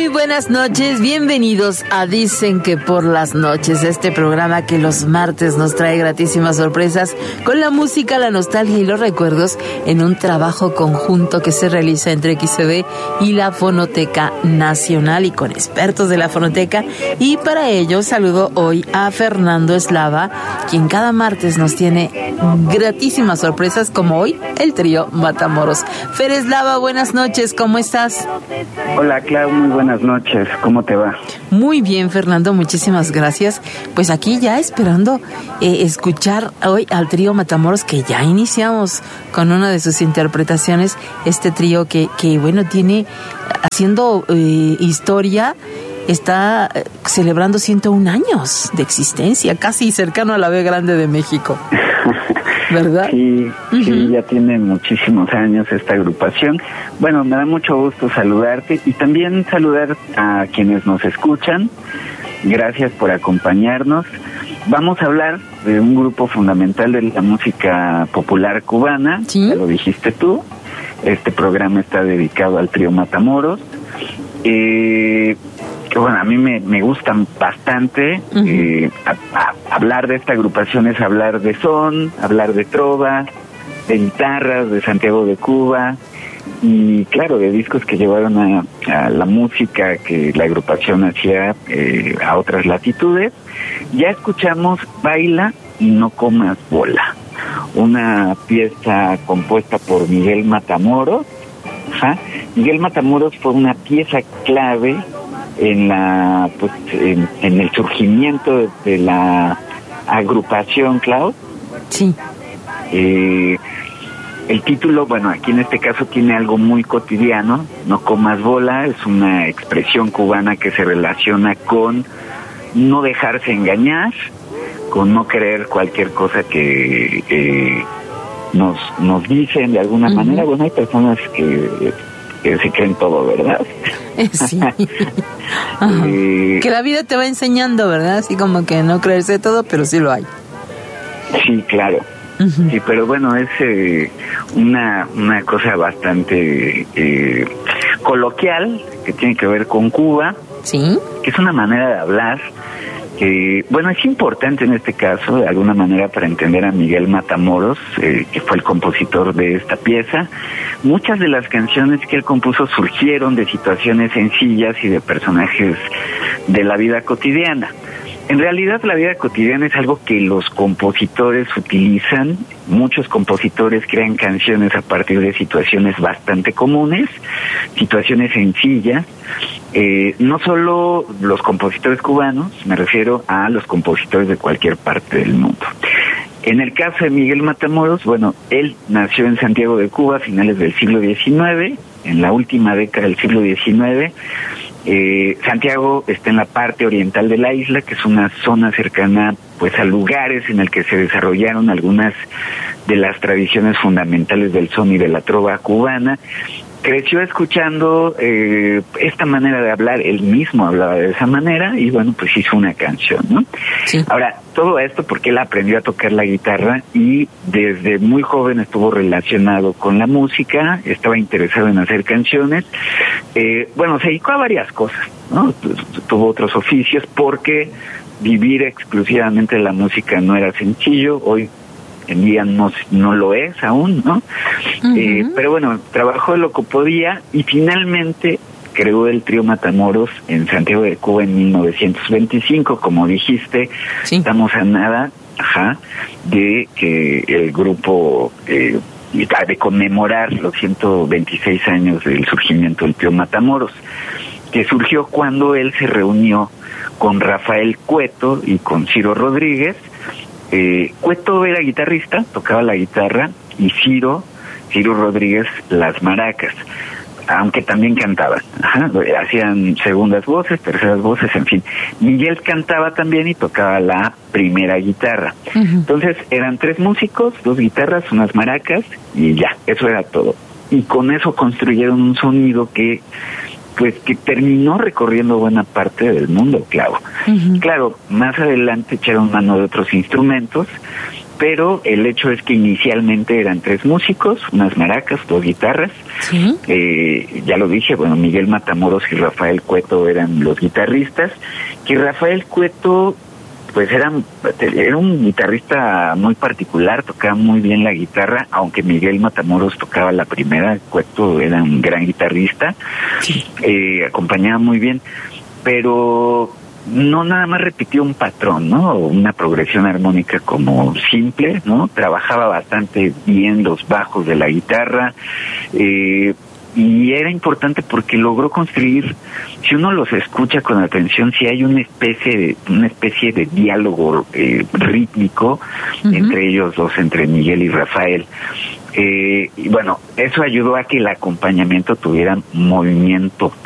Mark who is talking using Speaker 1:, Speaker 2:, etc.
Speaker 1: buenas noches, bienvenidos a Dicen que por las noches, este programa que los martes nos trae gratísimas sorpresas con la música, la nostalgia y los recuerdos en un trabajo conjunto que se realiza entre XCB y la Fonoteca Nacional y con expertos de la Fonoteca. Y para ello saludo hoy a Fernando Eslava, quien cada martes nos tiene gratísimas sorpresas como hoy el trío Matamoros. Fer Eslava, buenas noches, ¿cómo estás?
Speaker 2: Hola Clau, muy buenas noches, ¿cómo te va?
Speaker 1: Muy bien, Fernando, muchísimas gracias. Pues aquí ya esperando escuchar hoy al trío Matamoros, que ya iniciamos con una de sus interpretaciones, este trío que bueno, tiene haciendo historia, está celebrando 101 años de existencia, casi cercano a la B Grande de México. ¿Verdad?
Speaker 2: Sí, sí, ya tiene muchísimos años esta agrupación. Bueno, me da mucho gusto saludarte y también saludar a quienes nos escuchan. Gracias por acompañarnos. Vamos a hablar de un grupo fundamental de la música popular cubana, ¿sí? Ya lo dijiste tú. Este programa está dedicado al trío Matamoros. Que bueno, a mí me gustan bastante. Hablar de esta agrupación es hablar de son, hablar de trova, de guitarras, de Santiago de Cuba y claro, de discos que llevaron a la música que la agrupación hacía a otras latitudes. Ya escuchamos Baila y no comas bola, una pieza compuesta por Miguel Matamoros. Miguel Matamoros fue una pieza clave en el surgimiento de la agrupación, Clau.
Speaker 1: Sí.
Speaker 2: El título, bueno, aquí en este caso tiene algo muy cotidiano. No comas bola es una expresión cubana que se relaciona con no dejarse engañar, con no creer cualquier cosa que nos dicen de alguna manera. Bueno, hay personas que se creen todo, ¿verdad?
Speaker 1: Sí. Que la vida te va enseñando, ¿verdad? Así como que no creerse todo, pero sí lo hay.
Speaker 2: Sí, claro. Sí, pero bueno, es una cosa bastante coloquial que tiene que ver con Cuba.
Speaker 1: Sí.
Speaker 2: Que es una manera de hablar que, bueno, es importante en este caso, de alguna manera, para entender a Miguel Matamoros, que fue el compositor de esta pieza. Muchas de las canciones que él compuso surgieron de situaciones sencillas y de personajes de la vida cotidiana. En realidad, la vida cotidiana es algo que los compositores utilizan. Muchos compositores crean canciones a partir de situaciones bastante comunes, situaciones sencillas. No solo los compositores cubanos, me refiero a los compositores de cualquier parte del mundo. En el caso de Miguel Matamoros, bueno, él nació en Santiago de Cuba a finales del siglo XIX, en la última década del siglo XIX. Santiago está en la parte oriental de la isla, que es una zona cercana pues a lugares en el que se desarrollaron algunas de las tradiciones fundamentales del son y de la trova cubana. Creció escuchando esta manera de hablar, él mismo hablaba de esa manera y bueno, pues hizo una canción, ¿no?
Speaker 1: Sí.
Speaker 2: Ahora, todo esto porque él aprendió a tocar la guitarra y desde muy joven estuvo relacionado con la música, estaba interesado en hacer canciones. Bueno, se dedicó a varias cosas, ¿no? Tuvo otros oficios porque vivir exclusivamente de la música no era sencillo. Hoy en día no lo es aún, ¿no? Pero bueno, trabajó lo que podía y finalmente creó el trío Matamoros en Santiago de Cuba en 1925, como dijiste. Sí. Estamos a nada, de que el grupo de conmemorar los 126 años del surgimiento del trío Matamoros, que surgió cuando él se reunió con Rafael Cueto y con Ciro Rodríguez. Cueto era guitarrista, tocaba la guitarra, y Ciro Rodríguez las maracas, aunque también cantaban. Hacían segundas voces, terceras voces, en fin. Miguel cantaba también y tocaba la primera guitarra. Entonces eran 3 músicos, 2 guitarras, unas maracas y ya, eso era todo. Y con eso construyeron un sonido que terminó recorriendo buena parte del mundo, Clau. Claro, más adelante echaron mano de otros instrumentos pero el hecho es que inicialmente eran 3 músicos, unas maracas, 2 guitarras.
Speaker 1: Sí.
Speaker 2: Ya lo dije, bueno, Miguel Matamoros y Rafael Cueto eran los guitarristas, que Rafael Cueto pues era un guitarrista muy particular, tocaba muy bien la guitarra, aunque Miguel Matamoros tocaba la primera, Cueto era un gran guitarrista,
Speaker 1: Sí.
Speaker 2: Acompañaba muy bien, pero no nada más repitió un patrón, ¿no? Una progresión armónica como simple, ¿no? Trabajaba bastante bien los bajos de la guitarra, y era importante porque logró construir, si uno los escucha con atención, si hay una especie de diálogo rítmico entre ellos dos, entre Miguel y Rafael. Y bueno, eso ayudó a que el acompañamiento tuviera movimiento